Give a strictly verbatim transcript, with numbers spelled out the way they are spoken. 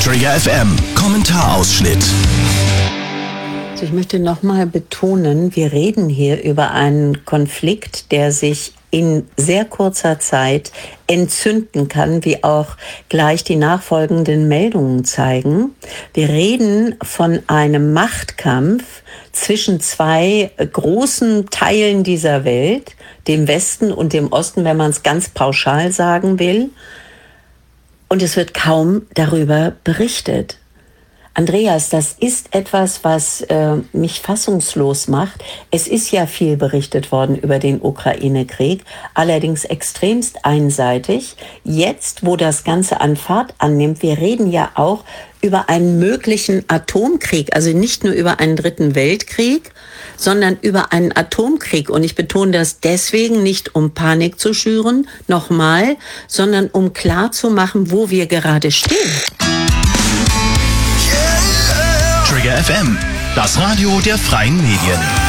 Trigger F M, Kommentarausschnitt. Also ich möchte nochmal betonen, wir reden hier über einen Konflikt, der sich in sehr kurzer Zeit entzünden kann, wie auch gleich die nachfolgenden Meldungen zeigen. Wir reden von einem Machtkampf zwischen zwei großen Teilen dieser Welt, dem Westen und dem Osten, wenn man es ganz pauschal sagen will. Und es wird kaum darüber berichtet. Andreas, das ist etwas, was äh, mich fassungslos macht. Es ist ja viel berichtet worden über den Ukraine-Krieg, allerdings extremst einseitig. Jetzt, wo das Ganze an Fahrt annimmt, wir reden ja auch über einen möglichen Atomkrieg, also nicht nur über einen dritten Weltkrieg, sondern über einen Atomkrieg. Und ich betone das deswegen nicht, um Panik zu schüren, nochmal, sondern um klarzumachen, wo wir gerade stehen. Trigger F M, das Radio der freien Medien.